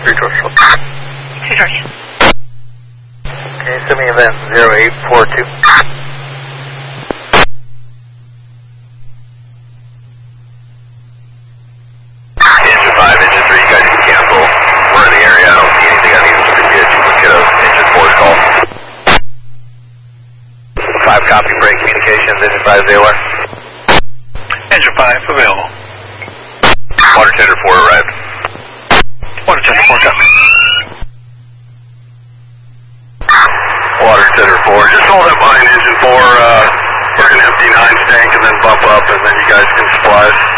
Dorsal. 3 Dorsal. Okay, send me event 0842. Engine 5, Engine 3, you guys can cancel. We're in the area, I don't see anything I need to get. Let's get a Engine 4's call. 5 copy break communications, Engine 5 is AOR. Engine 5, available. Water tender 4 arrived. Water tender 4, copy. Water tender 4, just hold up behind Engine 4, we're going to empty 9's tank and then bump up and then you guys can supply us.